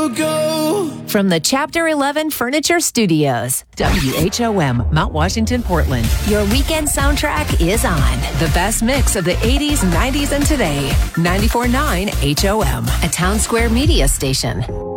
go. From the Chapter 11 Furniture Studios, WHOM, Mount Washington, Portland. Your weekend soundtrack is on. The best mix of the 80s, 90s, and today. 94.9 HOM, a Town Square media station.